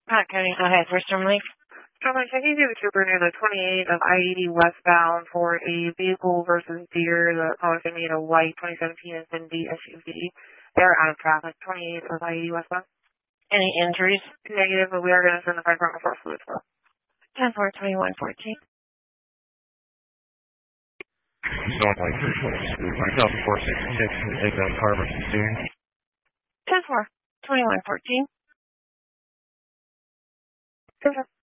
Pat County, go ahead. Where's Storm Lake? Storm Lake, I can do the trooper near the 28 of I-80 westbound for a vehicle versus deer that caused me a white 2017 Infiniti SUV. They're out of traffic, 28 of I-80 westbound. Any injuries? Negative, but we are going to send the fire department for as well. 10-4-21-14. Storm Lake 466, inbound car versus deer. 10-4-21-14. Okay.